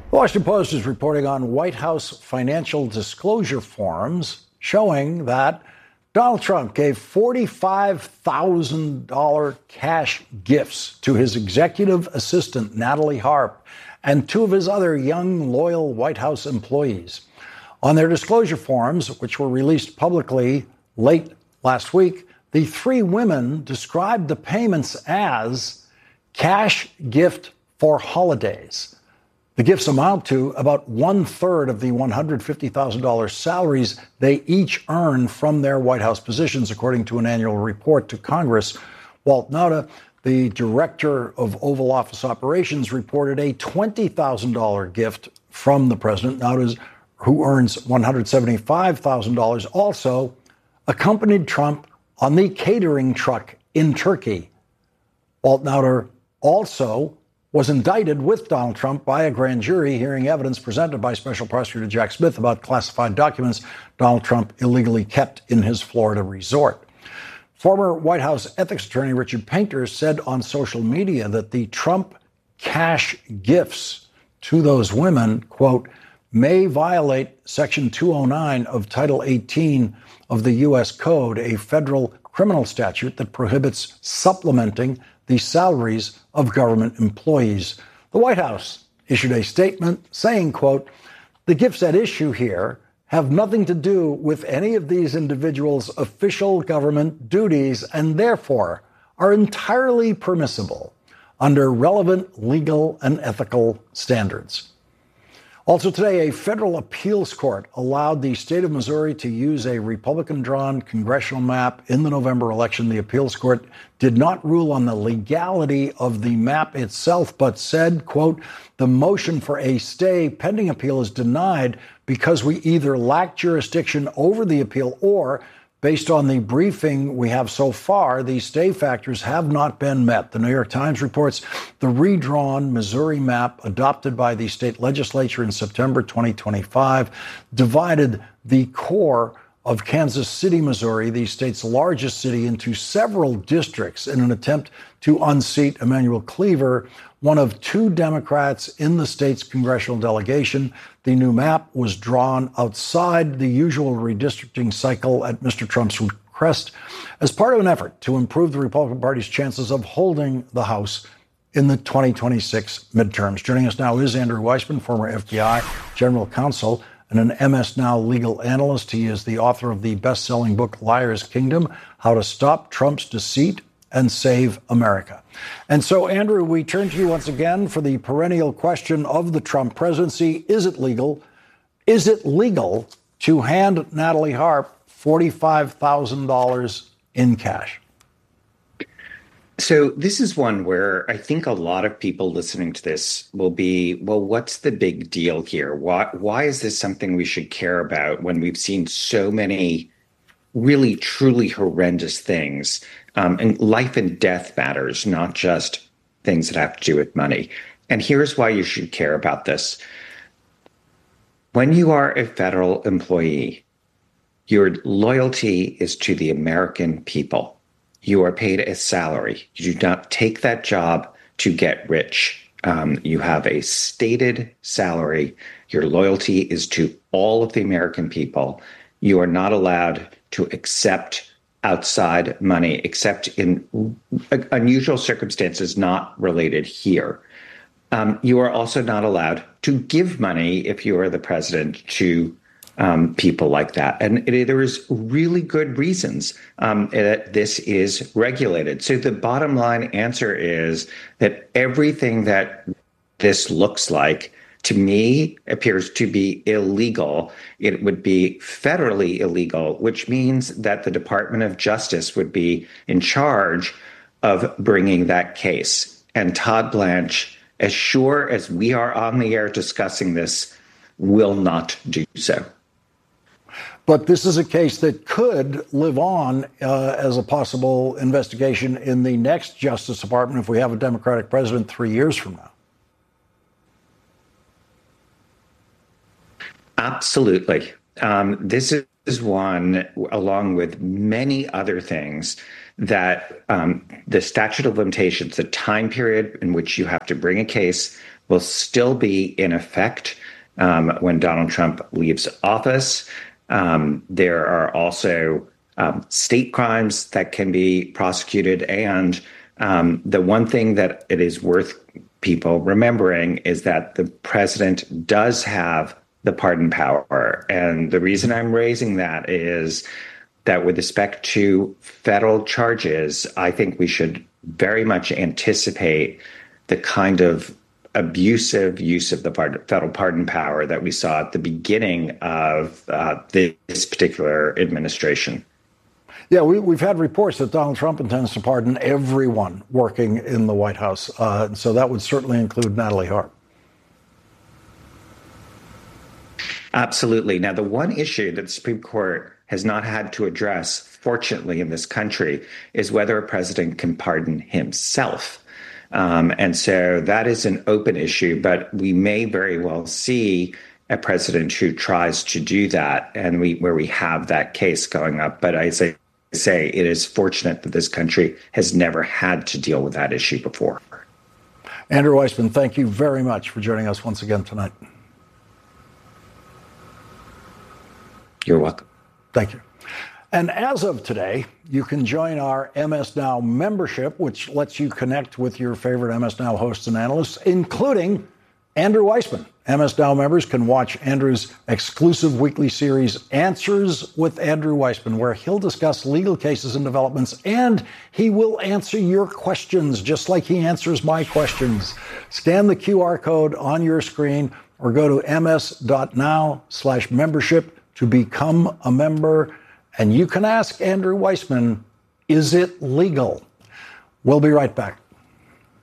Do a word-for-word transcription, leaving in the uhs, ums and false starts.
The Washington Post is reporting on White House financial disclosure forms showing that Donald Trump gave forty-five thousand dollars cash gifts to his executive assistant, Natalie Harp, and two of his other young, loyal White House employees. On their disclosure forms, which were released publicly late last week, the three women described the payments as cash gift for holidays. The gifts amount to about one-third of the one hundred fifty thousand dollars salaries they each earn from their White House positions, according to an annual report to Congress. Walt Nauta, the director of Oval Office Operations, reported a twenty thousand dollars gift from the president. Nauta, who earns one hundred seventy-five thousand dollars, also accompanied Trump on the catering truck in Turkey. Walt Nauta also was indicted with Donald Trump by a grand jury hearing evidence presented by Special Prosecutor Jack Smith about classified documents Donald Trump illegally kept in his Florida resort. Former White House ethics attorney Richard Painter said on social media that the Trump cash gifts to those women, quote, may violate Section two oh nine of Title eighteen of the U S Code, a federal criminal statute that prohibits supplementing the salaries of government employees. The White House issued a statement saying, quote, the gifts at issue here have nothing to do with any of these individuals' official government duties and therefore are entirely permissible under relevant legal and ethical standards. Also today, a federal appeals court allowed the state of Missouri to use a Republican-drawn congressional map in the November election. The appeals court did not rule on the legality of the map itself, but said, quote, the motion for a stay pending appeal is denied because we either lack jurisdiction over the appeal or, based on the briefing we have so far, the stay factors have not been met. The New York Times reports the redrawn Missouri map adopted by the state legislature in September twenty twenty-five divided the core of Kansas City, Missouri, the state's largest city, into several districts in an attempt to unseat Emanuel Cleaver, one of two Democrats in the state's congressional delegation. The new map was drawn outside the usual redistricting cycle at Mister Trump's request as part of an effort to improve the Republican Party's chances of holding the House in the twenty twenty-six midterms. Joining us now is Andrew Weissmann, former F B I general counsel and an M S Now legal analyst. He is the author of the best-selling book, Liar's Kingdom, How to Stop Trump's Deceit and Save America. And so, Andrew, we turn to you once again for the perennial question of the Trump presidency. Is it legal? Is it legal to hand Natalie Harp forty-five thousand dollars in cash? So this is one where I think a lot of people listening to this will be, well, what's the big deal here? Why, why is this something we should care about when we've seen so many really, truly horrendous things? Um, and life and death matters, not just things that have to do with money. And here's why you should care about this. When you are a federal employee, your loyalty is to the American people. You are paid a salary. You do not take that job to get rich. Um, you have a stated salary. Your loyalty is to all of the American people. You are not allowed to accept outside money, except in unusual circumstances not related here. Um, you are also not allowed to give money if you are the president to Um, people like that. And it, there is really good reasons um, that this is regulated. So the bottom line answer is that everything that this looks like, to me, appears to be illegal. It would be federally illegal, which means that the Department of Justice would be in charge of bringing that case. And Todd Blanche, as sure as we are on the air discussing this, will not do so. But this is a case that could live on uh, as a possible investigation in the next Justice Department if we have a Democratic president three years from now. Absolutely. Um, this is one, along with many other things, that um, the statute of limitations, the time period in which you have to bring a case will still be in effect um, when Donald Trump leaves office. Um, there are also um, state crimes that can be prosecuted. And um, the one thing that it is worth people remembering is that the president does have the pardon power. And the reason I'm raising that is that with respect to federal charges, I think we should very much anticipate the kind of abusive use of the federal pardon power that we saw at the beginning of uh, this particular administration. Yeah, we, we've had reports that Donald Trump intends to pardon everyone working in the White House. Uh, so that would certainly include Natalie Hart. Absolutely. Now, the one issue that the Supreme Court has not had to address, fortunately, in this country, is whether a president can pardon himself. Um, and so that is an open issue, but we may very well see a president who tries to do that, and we where we have that case going up. But as I say, it is fortunate that this country has never had to deal with that issue before. Andrew Weissmann, thank you very much for joining us once again tonight. You're welcome. Thank you. And as of today, you can join our M S Now membership, which lets you connect with your favorite M S Now hosts and analysts, including Andrew Weissmann. M S Now members can watch Andrew's exclusive weekly series, Answers with Andrew Weissmann, where he'll discuss legal cases and developments, and he will answer your questions, just like he answers my questions. Scan the Q R code on your screen or go to ms.now slash membership to become a member. And you can ask Andrew Weissmann, is it legal? We'll be right back.